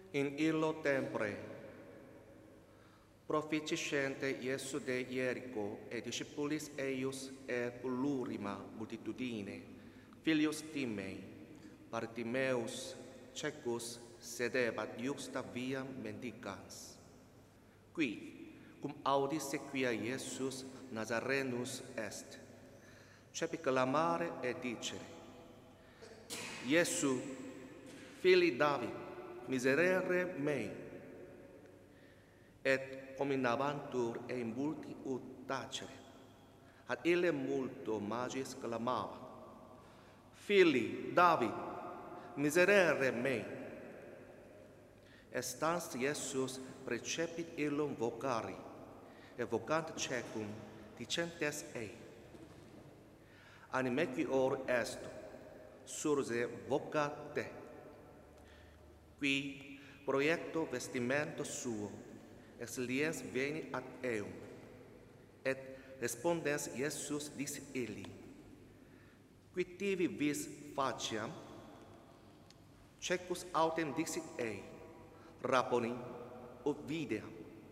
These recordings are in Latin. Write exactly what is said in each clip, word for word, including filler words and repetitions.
In illo tempore, proficente Iesu de Ierico et discipulis eius et plurima multitudine, filius Timei, Bartimeus, cecus sedebat iuxta viam mendicans. Qui, cum audis sequia Iesus Nazarenus est, cepi clamare et dicere: Iesu, fili David, miserere mei. Et cominabantur e in multi ut tacere, ad ille multo magis clamava: Fili David, miserere mei. Et stans Iesus precepit illum vocari, et vocant cecum, dicentes ei: Animecior esto, surge vocat te. Qui proiecto vestimento suo, ex liens veni ad eum, et respondens Iesus dicit illi: Qui tibi vis faciam? Cecus autem dicit ei: Rabboni, ut videam.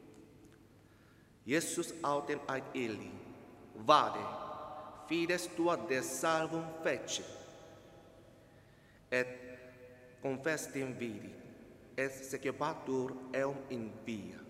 Iesus autem ait illi: Vade, fides tua de salvum fece. Et confestim vidi, et sequebatur eum in via.